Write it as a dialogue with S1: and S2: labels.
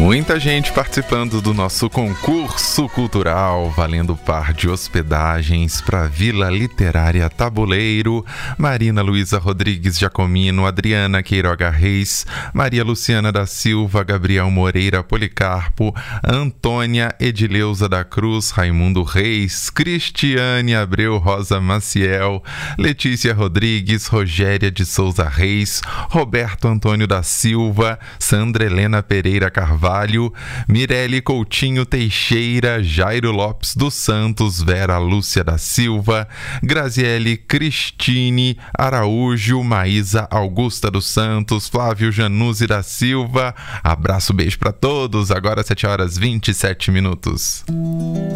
S1: Muita gente participando do nosso concurso cultural, valendo par de hospedagens para Vila Literária Tabuleiro. Marina Luísa Rodrigues Giacomino, Adriana Queiroga Reis, Maria Luciana da Silva, Gabriel Moreira Policarpo, Antônia Edileuza da Cruz, Raimundo Reis, Cristiane Abreu Rosa Maciel, Letícia Rodrigues, Rogéria de Souza Reis, Roberto Antônio da Silva, Sandra Helena Pereira Carvalho, Mirelle Coutinho Teixeira, Jairo Lopes dos Santos, Vera Lúcia da Silva, Graziele Cristine Araújo, Maísa Augusta dos Santos, Flávio Januzzi da Silva. Abraço, beijo para todos. Agora 7h27.